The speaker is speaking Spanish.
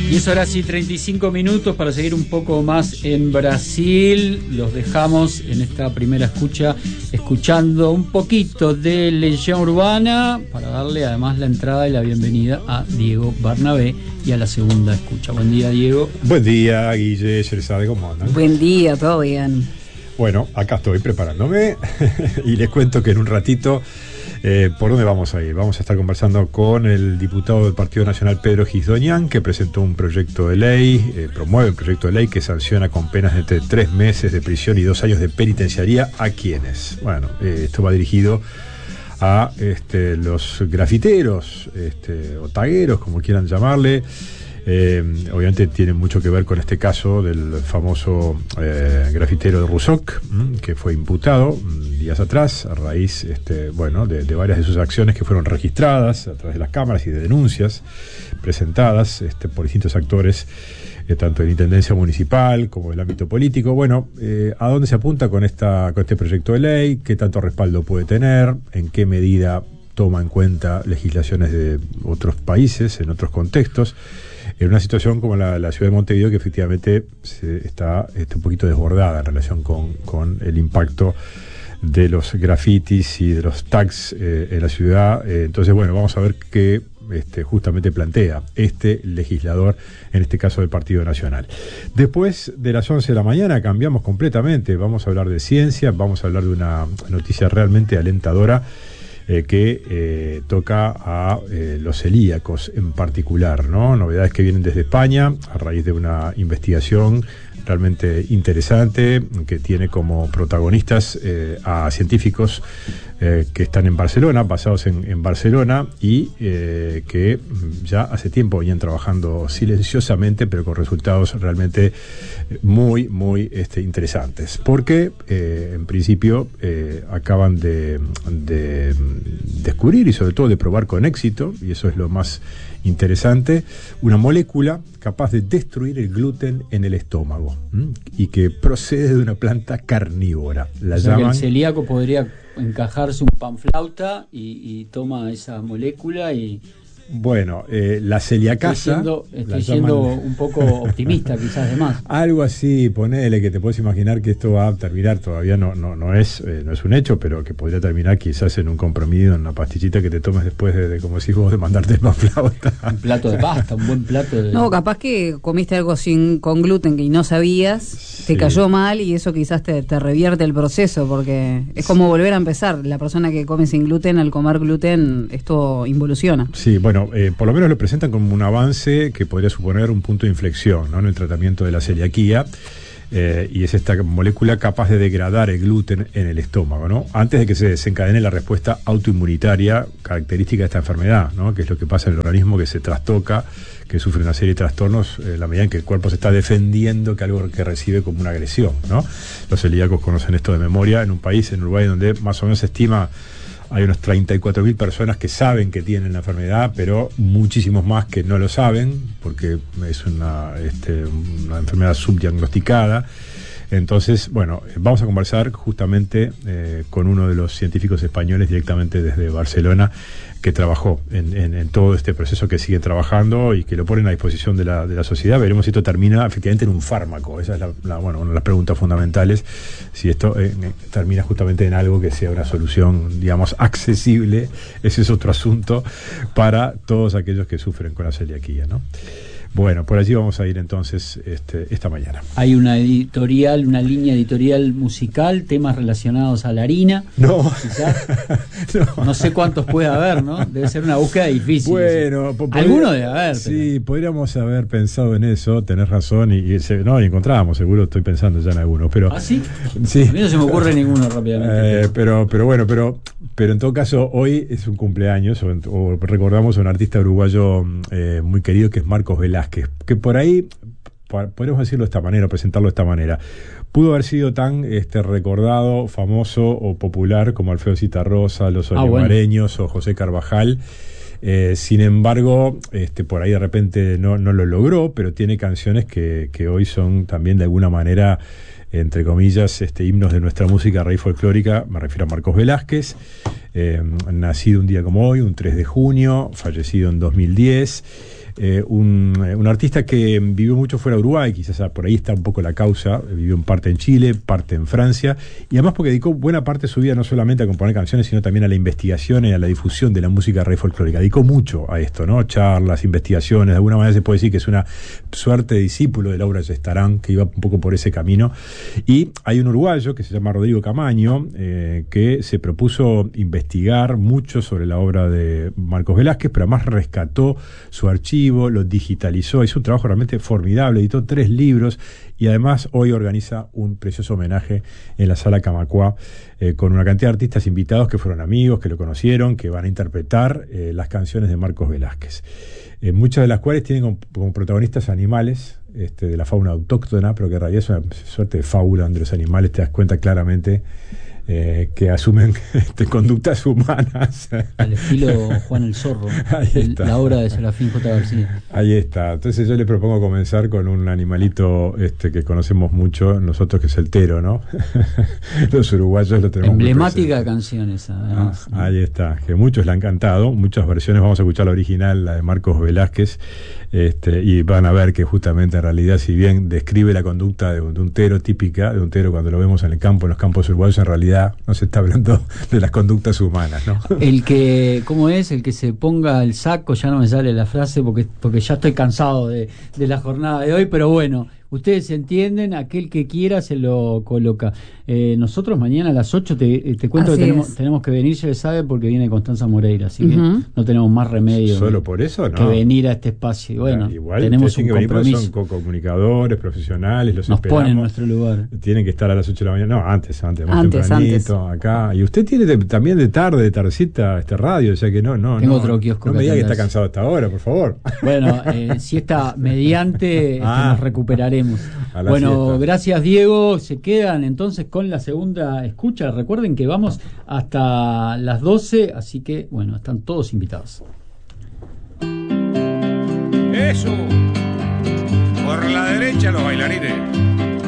Y es ahora sí 35 minutos para seguir un poco más en Brasil. Los dejamos en esta primera escucha escuchando un poquito de Legión Urbana para darle además la entrada y la bienvenida a Diego Barnabé y a la segunda escucha. Buen día, Diego. Buen día, Guille, Yerzade, ¿cómo andan? Buen día, todo bien. Bueno, acá estoy preparándome y les cuento que en un ratito, ¿por dónde vamos a ir? Vamos a estar conversando con el diputado del Partido Nacional, Pedro Gisdoñán, que presentó un proyecto de ley, promueve un proyecto de ley que sanciona con penas de entre 3 meses de prisión y 2 años de penitenciaría a quienes. Bueno, esto va dirigido a los grafiteros, o tagueros, como quieran llamarle. Obviamente tiene mucho que ver con este caso del famoso grafitero de Ruzoc, que fue imputado días atrás a raíz de varias de sus acciones que fueron registradas a través de las cámaras y de denuncias presentadas por distintos actores, tanto en Intendencia Municipal como en el ámbito político. Bueno, ¿a dónde se apunta con este proyecto de ley? ¿Qué tanto respaldo puede tener? ¿En qué medida toma en cuenta legislaciones de otros países, en otros contextos? En una situación como la ciudad de Montevideo, que efectivamente está un poquito desbordada en relación con el impacto de los grafitis y de los tags en la ciudad. Entonces, bueno, vamos a ver qué justamente plantea este legislador, en este caso del Partido Nacional. Después de las 11 de la mañana cambiamos completamente, vamos a hablar de ciencia, vamos a hablar de una noticia realmente alentadora que toca a los celíacos en particular, ¿no? Novedades que vienen desde España a raíz de una investigación realmente interesante que tiene como protagonistas a científicos que están en Barcelona, basados en Barcelona, y que ya hace tiempo venían trabajando silenciosamente, pero con resultados realmente muy, muy interesantes. Porque, en principio, acaban de descubrir y sobre todo de probar con éxito, y eso es lo más interesante, una molécula capaz de destruir el gluten en el estómago, y que procede de una planta carnívora. La llaman... El celíaco podría encajarse un panflauta y toma esa molécula y... Bueno, la celiacasa... Estoy siendo un poco optimista, quizás de más. Algo así, ponele, que te puedes imaginar que esto va a terminar, todavía no es un hecho, pero que podría terminar quizás en un comprimido, en una pastillita que te tomes después de como decís vos, de mandarte el panflauta. Un plato de pasta, un buen plato de... No, capaz que comiste algo con gluten y no sabías, sí. Te cayó mal y eso quizás te revierte el proceso, porque es como volver a empezar. La persona que come sin gluten, al comer gluten, esto involuciona. Sí, bueno, por lo menos lo presentan como un avance que podría suponer un punto de inflexión, ¿no?, en el tratamiento de la celiaquía, y es esta molécula capaz de degradar el gluten en el estómago, ¿no?, antes de que se desencadene la respuesta autoinmunitaria característica de esta enfermedad, ¿no?, que es lo que pasa en el organismo, que se trastoca, que sufre una serie de trastornos la medida en que el cuerpo se está defendiendo que algo que recibe como una agresión, ¿no? Los celíacos conocen esto de memoria en un país, en Uruguay, donde más o menos se estima hay unos 34.000 personas que saben que tienen la enfermedad, pero muchísimos más que no lo saben, porque es una enfermedad subdiagnosticada. Entonces, bueno, vamos a conversar justamente con uno de los científicos españoles directamente desde Barcelona, que trabajó en todo este proceso, que sigue trabajando y que lo ponen a disposición de la sociedad. Veremos si esto termina efectivamente en un fármaco. Esa es una de las preguntas fundamentales, si esto termina justamente en algo que sea una solución, digamos, accesible. Ese es otro asunto para todos aquellos que sufren con la celiaquía, ¿no? Bueno, por allí vamos a ir entonces esta mañana. Hay una editorial, una línea editorial musical, temas relacionados a la harina. No. Quizás. No sé cuántos puede haber, ¿no? Debe ser una búsqueda difícil. Bueno, alguno debe haber. Sí, podríamos haber pensado en eso, tenés razón, y encontrábamos, seguro estoy pensando ya en algunos, pero... ¿Ah, sí? Sí. A mí no se me ocurre ninguno rápidamente. Pero en todo caso, hoy es un cumpleaños, o recordamos a un artista uruguayo muy querido, que es Marcos Velázquez, que por ahí, podemos decirlo de esta manera, presentarlo de esta manera, pudo haber sido tan recordado, famoso o popular como Alfredo Zitarrosa, los Olivareños, o José Carvajal. Sin embargo, por ahí de repente no lo logró, pero tiene canciones que hoy son también de alguna manera, entre comillas, himnos de nuestra música raíz folclórica. Me refiero a Marcos Velázquez, nacido un día como hoy, un 3 de junio, fallecido en 2010. un artista que vivió mucho fuera de Uruguay, quizás por ahí está un poco la causa, vivió en parte en Chile, parte en Francia, y además porque dedicó buena parte de su vida no solamente a componer canciones, sino también a la investigación y a la difusión de la música rey folclórica. Dedicó mucho a esto, ¿no? Charlas, investigaciones, de alguna manera se puede decir que es una suerte de discípulo de Laura Gestarán, que iba un poco por ese camino. Y hay un uruguayo que se llama Rodrigo Camaño, que se propuso investigar mucho sobre la obra de Marcos Velázquez, pero además rescató su archivo, lo digitalizó, hizo un trabajo realmente formidable, editó 3 libros y además hoy organiza un precioso homenaje en la Sala Camacuá con una cantidad de artistas invitados que fueron amigos, que lo conocieron, que van a interpretar las canciones de Marcos Velázquez. Muchas de las cuales tienen como protagonistas animales de la fauna autóctona, pero que en realidad es una suerte de fábula donde los animales te das cuenta claramente que asumen conductas humanas. Al estilo Juan el Zorro, la obra de Serafín J. García. Ahí está. Entonces yo le propongo comenzar con un animalito que conocemos mucho nosotros, que es el tero, ¿no? Los uruguayos lo tenemos. Emblemática canción esa. Ahí está, que muchos la han cantado, muchas versiones. Vamos a escuchar la original, la de Marcos Velázquez, y van a ver que justamente en realidad, si bien describe la conducta de un tero, típica de un tero cuando lo vemos en el campo, en los campos uruguayos, en realidad no se está hablando de las conductas humanas, ¿no? ¿Cómo es? El que se ponga el saco, ya no me sale la frase porque ya estoy cansado de la jornada de hoy, pero bueno, ustedes entienden, aquel que quiera se lo coloca. Nosotros mañana a las 8 te cuento así que tenemos que venir, ya le sabe, porque viene Constanza Moreira, así que no tenemos más remedio solo por eso, ¿no? que venir a este espacio. Y bueno, igual tenemos un compromiso. Son co-comunicadores, profesionales, los nos esperamos. ponen en nuestro lugar. Tienen que estar a las 8 de la mañana, no, antes, más tempranito, acá. Y usted tiene también de tardecita, radio, o sea que Tengo otro kiosco. No me diga que está cansado hasta ahora, por favor. Bueno, si está mediante, nos recuperaremos. Bueno, siesta. Gracias, Diego. Se quedan entonces con la segunda escucha. Recuerden que vamos hasta las 12, así que, bueno, están todos invitados. Eso. Por la derecha los bailarines.